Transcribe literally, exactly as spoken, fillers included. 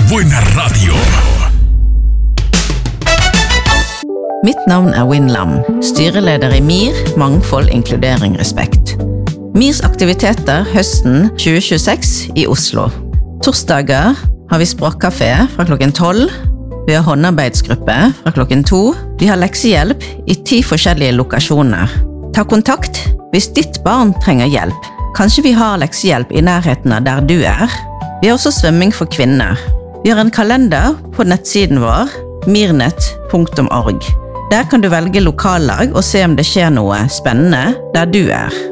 buena radio. Mitt navn er Win Lam, styreleder i MIR, Mangfold, Inkludering, Respekt. MIRs aktiviteter høsten tjue tjueseks i Oslo. Torsdager har vi språkkafé fra klokken tolv, vi har håndarbeidsgruppe fra klokken to, vi har leksehjelp i ti forskjellige lokasjoner. Ta kontakt hvis ditt barn trenger hjelp. Kanskje vi har leksehjelp i nærheten av der du er. Vi har også svømming for kvinner. Vi har en kalender på nettsiden vår, mirnet punktum org. Der kan du velge lokallag og se om det skjer noe spennende der du er.